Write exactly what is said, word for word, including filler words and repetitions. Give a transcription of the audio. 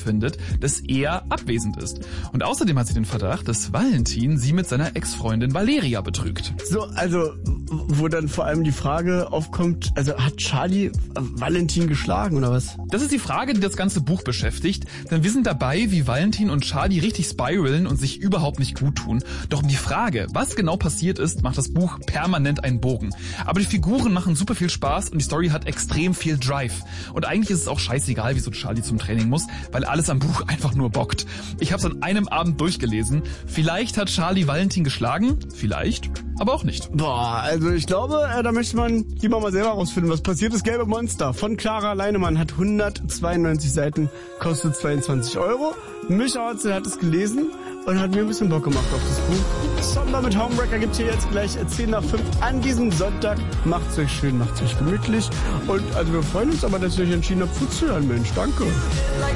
herausfindet, dass er abwesend ist. Und außerdem hat sie den Verdacht, dass Valentin sie mit seiner Ex-Freundin Valeria betrügt. So, also, wo dann vor allem die Frage aufkommt, also hat Charlie Valentin geschlagen oder was? Das ist die Frage, die das ganze Buch beschäftigt, denn wir sind dabei, wie Valentin und Charlie richtig spiralen und sich überhaupt nicht gut tun. Doch um die Frage, was genau passiert ist, macht das Buch permanent einen Bogen. Aber die Figuren machen super viel Spaß und die Story hat extrem viel Drive. Und eigentlich ist es auch scheißegal, wieso Charlie zum Training muss, weil alles am Buch einfach nur bockt. Ich habe es an einem Abend durchgelesen. Vielleicht hat Charlie Valentin geschlagen, vielleicht, aber auch nicht. Boah, also ich glaube, äh, da möchte man lieber mal selber rausfinden, was passiert ist. Gelbe Monster von Clara Leinemann hat hundertzweiundneunzig Seiten, kostet zweiundzwanzig Euro. Micha Hotzel hat es gelesen und hat mir ein bisschen Bock gemacht auf das Buch. Sommer mit Homebreaker gibt's hier jetzt gleich zehn nach fünf an diesem Sonntag. Macht's euch schön, macht's euch gemütlich. Und also wir freuen uns aber, dass ihr euch entschieden habt zuzuhören, Mensch. Danke.